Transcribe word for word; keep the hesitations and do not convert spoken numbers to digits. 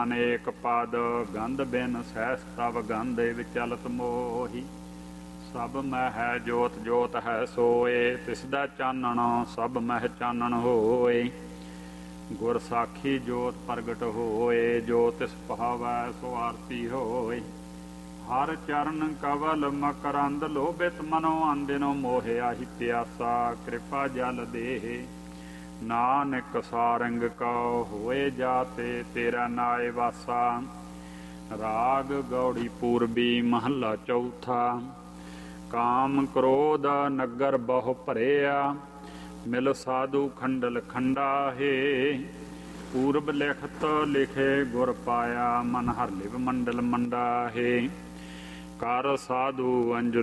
ਅਨੇਕ ਪਦ ਗੰਧ ਬਿਨ ਸਹਿਸ ਤਵ ਗੰਧੇ ਵਿਚਲਤ ਮੋਹੀ। ਸਭ ਮਹਿ ਹੈ ਜੋਤ ਜੋਤ ਹੈ ਸੋਏ, ਤਿਸਦਾ ਚਾਨਣ ਸਭ ਮਹਿ ਚਾਨਣ ਹੋਏ। ਗੁਰ ਸਾਖੀ ਜੋਤ ਪ੍ਰਗਟ ਹੋਏ, ਜੋ ਤਿਸ ਭਾਵੈ ਸੋ ਆਰਤੀ ਹੋਏ। ਹਰ ਚਰਨ ਕਵਲ ਮਕਰੰਦ ਲੋਭਿਤ ਮਨੋ ਅੰਦਿਨੋ ਮੋਹਿਆ ਹੀ ਪਿਆਸਾ। ਕਿਰਪਾ ਜਲ ਦੇਹ ਨਾਨਕ ਸਾਰੰਗ ਕਉ ਹੋਏ ਜਾਤੇ ਤੇਰਾ ਨਾਏ ਵਾਸਾ। ਰਾਗ ਗੌੜੀ ਪੂਰਬੀ ਮਹੱਲਾ ਚੌਥਾ। ਕਾਮ ਕ੍ਰੋਧ ਨਗਰ ਬਹੁ ਭਰਿਆ, ਮਿਲ ਸਾਧੂ ਖੰਡਲ ਖੰਡਾ ਹੈ। ਪੂਰਬ ਲਿਖਤ ਲਿਖੇ ਗੁਰ ਪਾਇਆ, ਮਨ ਹਰ ਲਿਵ ਮੰਡਲ ਮੰਡਾ ਹੈ। ਕਰ ਸਾਧੂ ਅੰਜੁ